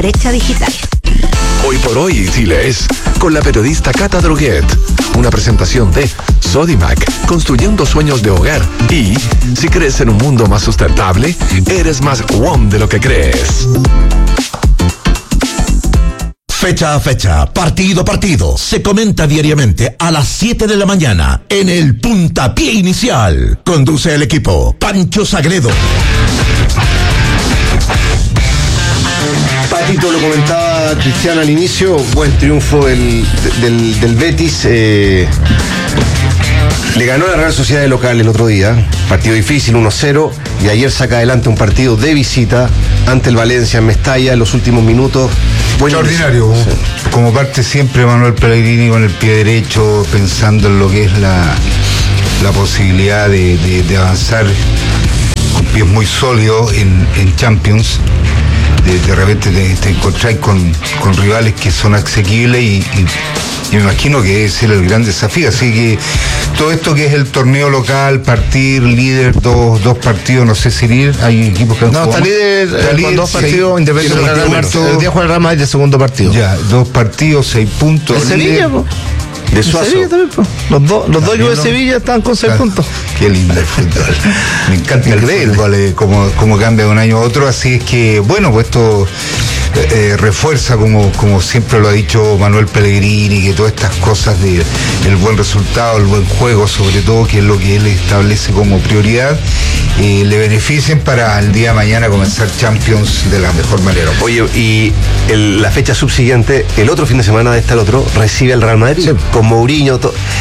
brecha digital. Hoy por hoy, Chile es con la periodista Cata Droguet. Una presentación de Sodimac, construyendo sueños de hogar. Y si crees en un mundo más sustentable, eres más WOM de lo que crees. Fecha a fecha, partido a partido, se comenta diariamente a las 7 de la mañana en el Puntapié Inicial. Conduce el equipo Pancho Sagredo. Patito, lo comentaba Cristian al inicio, buen triunfo del Betis. Le ganó a la Real Sociedad de local el otro día, partido difícil, 1-0, y ayer saca adelante un partido de visita ante el Valencia en Mestalla en los últimos minutos. Extraordinario, sí. Como parte siempre Manuel Pellegrini con el pie derecho, pensando en lo que es la posibilidad de avanzar con pies muy sólidos en Champions. De repente te encontrás con rivales que son asequibles y me imagino que ese es el gran desafío. Así que todo esto que es el torneo local, partir líder, dos partidos, no sé si líder, hay equipos que no, está líder con 2 partidos, independientemente del Real Madrid. El día juega el Real Madrid el segundo partido. Ya, 2 partidos, 6 puntos. El Sevilla, po. De Suazo. Sevilla también, po. Los dos de Sevilla están con 6 puntos. Qué lindo el fútbol. Me encanta el fútbol, cómo cambia de un año a otro. Así es que, bueno, pues esto refuerza, como siempre lo ha dicho Manuel Pellegrini, que todas estas cosas el buen resultado, el buen juego, sobre todo, que es lo que él establece como prioridad, le beneficien para el día de mañana comenzar Champions de la mejor manera. Oye, y la fecha subsiguiente, el otro fin de semana el otro, recibe al Real Madrid, sí, con Mourinho.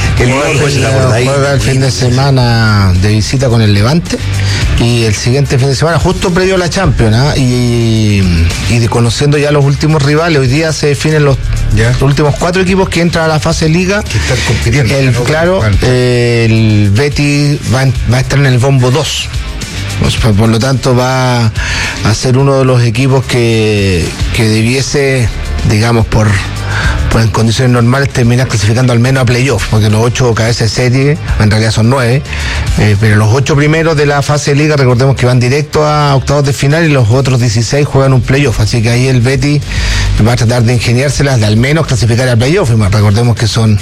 Juega el fin de semana de visita con el Levante, y el siguiente fin de semana, justo previo a la Champions, y conociendo ya los últimos rivales, hoy día se definen los últimos 4 equipos que entran a la fase Liga. Que están compitiendo. Claro, el Betis va a estar en el bombo 2. Por lo tanto, va a ser uno de los equipos que debiese, digamos, en condiciones normales, terminar clasificando al menos a playoff, porque los 8 cabezas de serie en realidad son 9, pero los 8 primeros de la fase de liga, recordemos que van directo a octavos de final, y los otros 16 juegan un playoff, así que ahí el Betis va a tratar de ingeniárselas de al menos clasificar al playoff. Recordemos que son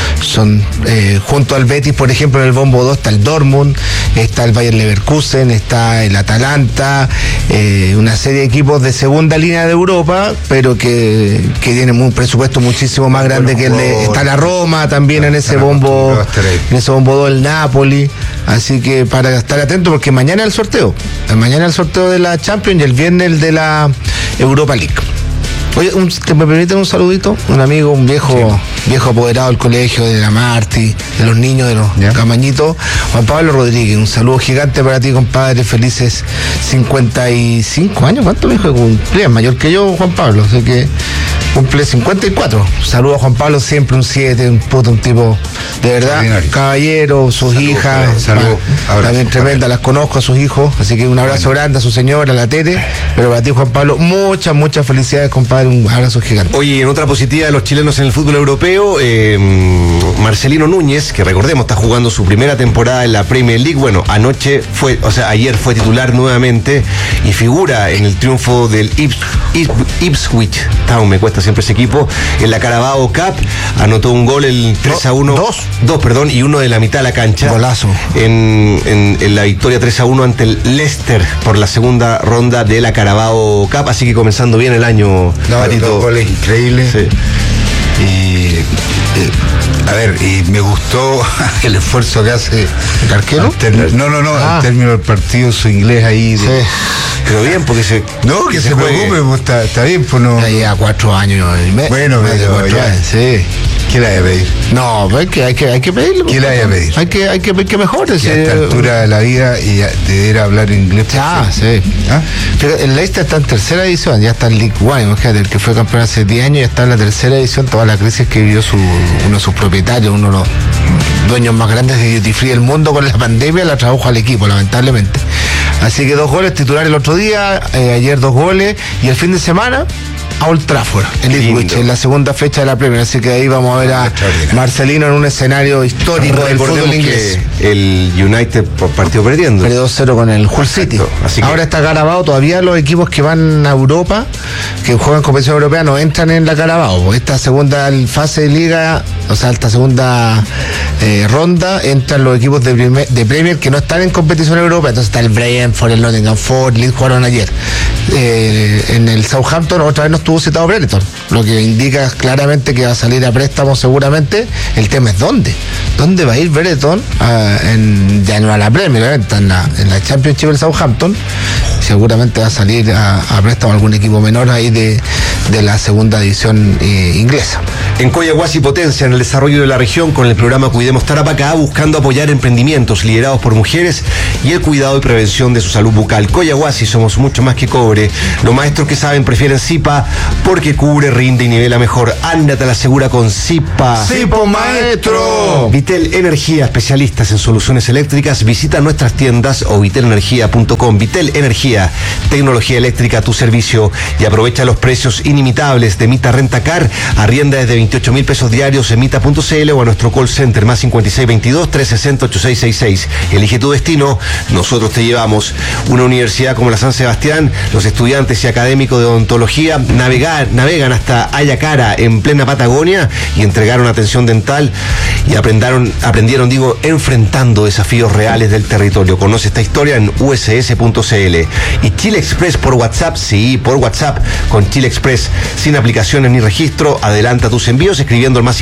junto al Betis, por ejemplo, en el bombo 2 está el Dortmund, está el Bayer Leverkusen, está el Atalanta, una serie de equipos de segunda línea de Europa, pero que tienen un presupuesto muchísimo más grande que el de... Está la Roma también en ese bombo 2, el Napoli. Así que para estar atento, porque mañana el sorteo. Mañana el sorteo de la Champions y el viernes el de la Europa League. Oye, ¿te me permiten un saludito? Un amigo, un viejo apoderado del colegio, de la Marti, de los niños, de los camañitos, Juan Pablo Rodríguez. Un saludo gigante para ti, compadre. Felices 55 años. ¿Cuánto me dijo que cumplía? Mayor que yo, Juan Pablo. Así que cumple 54. Saludos a Juan Pablo, siempre un 7, un tipo de verdad, caballero, sus hijas, también tremenda, las conozco a sus hijos, así que un abrazo grande a su señora, a la Tere, pero para ti, Juan Pablo, muchas felicidades, compadre, un abrazo gigante. Oye, en otra positiva de los chilenos en el fútbol europeo, Marcelino Núñez, que recordemos está jugando su primera temporada en la Premier League, bueno, ayer fue titular nuevamente y figura en el triunfo del Ipswich Town, me cuesta siempre ese equipo, en la Carabao Cup, anotó un gol el 3-1, dos, y uno de la mitad de la cancha. Golazo. En la victoria 3-1 ante el Leicester por la segunda ronda de la Carabao Cup, así que comenzando bien el año. Patito. Goles increíbles. Sí. Y me gustó el esfuerzo que hace el arquero. Al término del partido, su inglés ahí. Sí. Pero bien, porque se preocupe, pues, está bien, pues no. Ya lleva 4 años y medio. Bueno, sí. ¿Qué le vaya a pedir? No, pues hay que pedirle. ¿Qué le vaya a pedir? Hay que pedir que mejore. A esta altura de la vida y debería hablar inglés. Sí. El Leicester está en tercera edición, ya está en League One, imagínate, el que fue campeón hace 10 años, ya está en la tercera edición, toda la crisis que vivió uno de sus propietarios, uno de los dueños más grandes de Duty Free del mundo con la pandemia, la tradujo al equipo, lamentablemente. Así que 2 goles, titular el otro día, ayer 2 goles, y el fin de semana a Old Trafford, en Ipswich, en la segunda fecha de la Premier. Así que ahí vamos a ver a Marcelino en un escenario histórico del fútbol inglés. El United partió perdiendo. Perdió 2-0 con el Hull City. Ahora está Carabao. Todavía los equipos que van a Europa, que juegan competición europea, no entran en la Carabao. Esta segunda fase de liga, o sea, esta segunda ronda, entran los equipos de Premier que no están en competición europea. Entonces está el Brentford, el Nottingham Forest, Leeds jugaron ayer. En el Southampton otra vez no estuvo citado Brereton, lo que indica claramente que va a salir a préstamo seguramente. El tema es dónde va a ir Brereton, ya no a la Premier, en la Championship del Southampton. Seguramente va a salir a préstamo algún equipo menor ahí de la segunda división inglesa. En Coyahuasi potencia en el desarrollo de la región con el programa Cuidemos Tarapacá, buscando apoyar emprendimientos liderados por mujeres y el cuidado y prevención de su salud bucal. Coyahuasi, somos mucho más que cobre. Los maestros que saben prefieren Zipa porque cubre, rinde y nivela mejor. Ándate a la segura con Zipa. ¡Zipo, maestro! Vitel Energía, especialistas en soluciones eléctricas. Visita nuestras tiendas o vitelenergia.com. Vitel Energía, tecnología eléctrica a tu servicio, y aprovecha los precios inimitables de Mita Rentacar. Arrienda desde 28 mil pesos diarios en mita.cl o a nuestro call center más 5622-360-8666. Elige tu destino, nosotros te llevamos. Una universidad como la San Sebastián, los estudiantes y académicos de odontología navegan hasta Ayacara en plena Patagonia y entregaron atención dental y aprendieron enfrentando desafíos reales del territorio. Conoce esta historia en uss.cl. Y Chile Express por WhatsApp, sí, por WhatsApp, con Chile Express, sin aplicaciones ni registro. Adelanta tus envíos escribiendo al más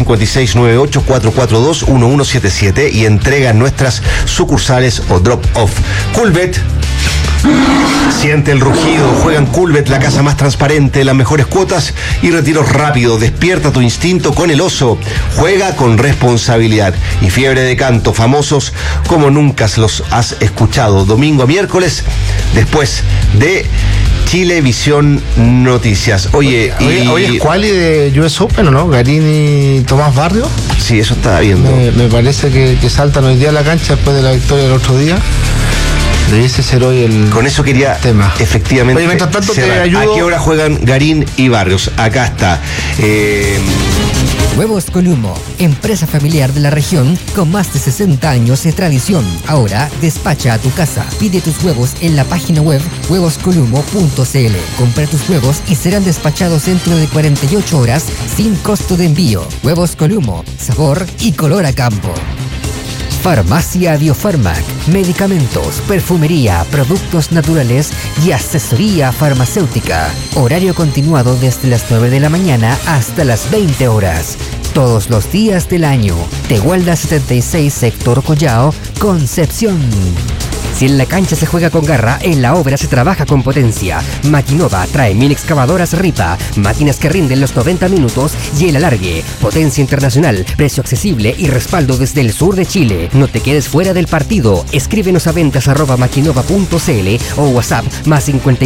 5698-442-1177 y entrega en nuestras sucursales o drop-off. Coolbet. Siente el rugido, juega en Coolbet, la casa más transparente, las mejores cuotas y retiros rápidos. Despierta tu instinto con el oso. Juega con responsabilidad. Y Fiebre de Canto, famosos como nunca los has escuchado. Domingo a miércoles, después de Chilevisión Noticias. Oye, es quali de US Open, ¿o no? Garín y Tomás Barrio. Sí, eso estaba viendo. Me parece que saltan hoy día a la cancha después de la victoria del otro día. Debiese ser hoy el Con eso quería tema. Efectivamente. Oye, mientras tanto cerrar. te ayudo. ¿A qué hora juegan Garín y Barrios? Acá está. Huevos Columo, empresa familiar de la región con más de 60 años de tradición. Ahora despacha a tu casa. Pide tus huevos en la página web huevoscolumo.cl. Compra tus huevos y serán despachados dentro de 48 horas sin costo de envío. Huevos Columo, sabor y color a campo. Farmacia Biofarmac, medicamentos, perfumería, productos naturales y asesoría farmacéutica. Horario continuado desde las 9 de la mañana hasta las 20 horas. Todos los días del año. Tehuelda 76, sector Collao, Concepción. Si en la cancha se juega con garra, en la obra se trabaja con potencia. Maquinova trae 1000 excavadoras Ripa, máquinas que rinden los 90 minutos y el alargue. Potencia internacional, precio accesible y respaldo desde el sur de Chile. No te quedes fuera del partido. Escríbenos a ventas@maquinova.cl o WhatsApp más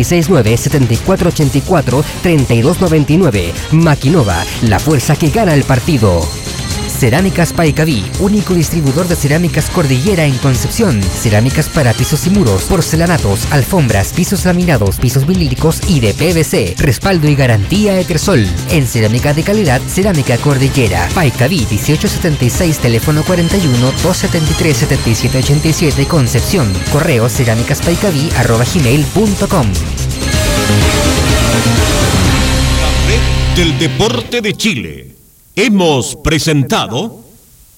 569-7484-3299. Maquinova, la fuerza que gana el partido. Cerámicas Paicaví, único distribuidor de cerámicas Cordillera en Concepción. Cerámicas para pisos y muros, porcelanatos, alfombras, pisos laminados, pisos vinílicos y de PVC. Respaldo y garantía Etersol. En cerámica de calidad, Cerámica Cordillera. Paicaví 1876, teléfono 41-273-7787, Concepción. Correo cerámicaspaicaví@gmail.com. La red del deporte de Chile. Hemos presentado